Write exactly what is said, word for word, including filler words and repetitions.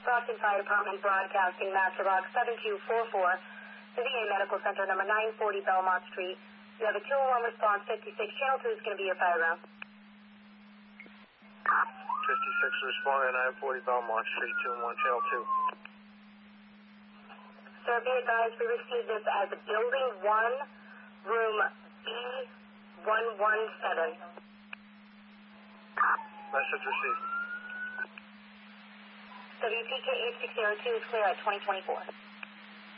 Brockton Fire Department broadcasting Master Box seven two four four to V A Medical Center, number nine forty Belmont Street. You have a two one one response, fifty-six. Channel two is going to be your fire round. fifty-six responding, nine forty Belmont Street, two one, Channel two. Sir, be advised, we received this as Building one, Room B one one seven. Message received. W P K eight six zero two is clear at twenty twenty-four.